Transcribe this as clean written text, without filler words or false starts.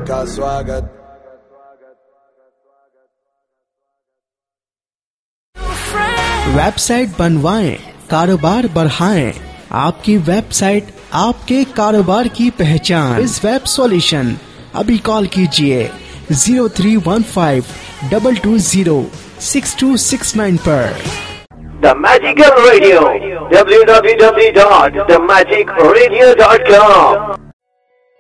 का स्वागत। वेबसाइट बनवाएं, कारोबार बढ़ाएं। आपकी वेबसाइट आपके कारोबार की पहचान। इस वेब सॉल्यूशन अभी कॉल कीजिए 0315-220-6269 पर। The Magical Radio, www.themagicradio.com